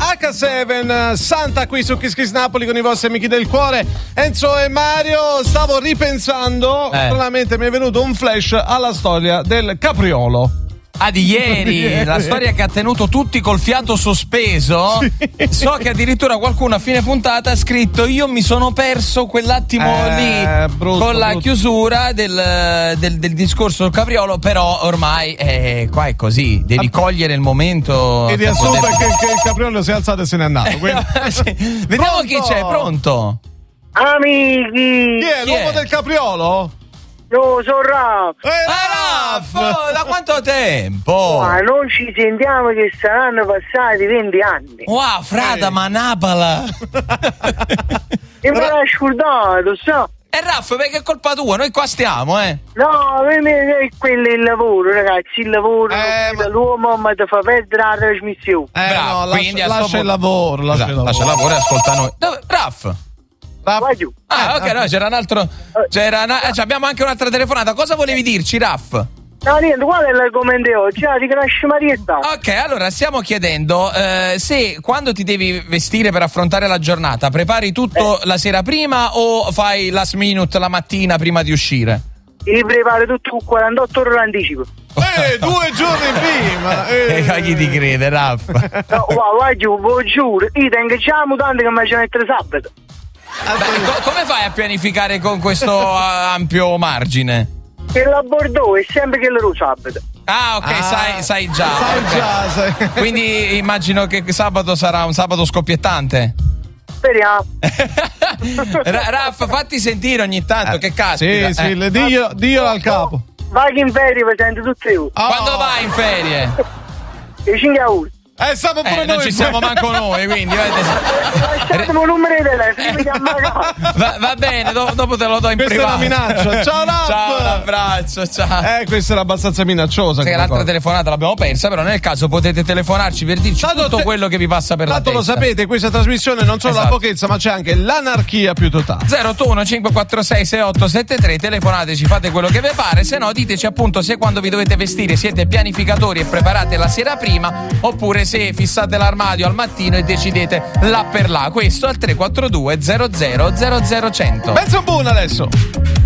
H7 Santa qui su Kiss Kiss Napoli con i vostri amici del cuore Enzo e Mario. Stavo ripensando, stranamente mi è venuto un flash alla storia del capriolo. Di ieri, la storia che ha tenuto tutti col fiato sospeso. Sì. So che addirittura qualcuno a fine puntata ha scritto: io mi sono perso quell'attimo lì con la chiusura del discorso del capriolo, però ormai qua è così, devi cogliere il momento. E riassunta che il capriolo si è alzato e se n'è andato. Sì. Vediamo chi c'è, pronto? Amici! Chi è? L'uomo del capriolo? Io sono Raff. Raff, da quanto tempo? Ma non ci sentiamo che saranno passati 20 anni. Wow, frada manapala. E me l'hai scordato, so. Raff, perché è colpa tua, noi qua stiamo, No, quello è il lavoro, ragazzi, il lavoro, l'uomo mi fa perdere la trasmissione. Bravo, no, quindi lascia il lavoro, lascia il lavoro e ascolta noi. Raff. Vai giù. Ok, no, c'era un altro. Abbiamo anche un'altra telefonata. Cosa volevi dirci, Raff? No, niente, qual è l'argomento oggi? Ti conosci Marietta? Ok, allora stiamo chiedendo se quando ti devi vestire per affrontare la giornata prepari tutto la sera prima o fai last minute la mattina prima di uscire? Ti prepari tutto con 48 ore d'anticipo. 2 giorni prima. Chi ti crede, Raff? No, vai giù, lo giuro. Io tengo già mutande che mi ci mettere sabato. Come fai a pianificare con questo ampio margine? Che la Bordeaux è sempre che lo sabato. Ok, sai già. Sai. Quindi immagino che sabato sarà un sabato scoppiettante. Speriamo. Raff, fatti sentire ogni tanto, che caspita. Sì, Dio al capo. Vai in ferie, mi sento tutti io. Quando vai in ferie? Il 5 auguri. Siamo pure noi. Non ci siamo manco noi, quindi lasciamo un numero di telefono. Va bene, dopo te lo do in privato. Questa è una minaccia. Ciao Raff. Ciao, un abbraccio, ciao. Questa era abbastanza minacciosa. Sì, l'altra telefonata l'abbiamo persa, però nel caso potete telefonarci per dirci tutto quello che vi passa per la testa. Tanto lo sapete, questa trasmissione non solo la pochezza, ma c'è anche l'anarchia più totale. 081 546 6873, telefonateci, fate quello che vi pare, se no diteci appunto se quando vi dovete vestire siete pianificatori e preparate la sera prima, oppure se fissate l'armadio al mattino e decidete là per là. Questo al 342 00 00 100. Pensa un buon adesso.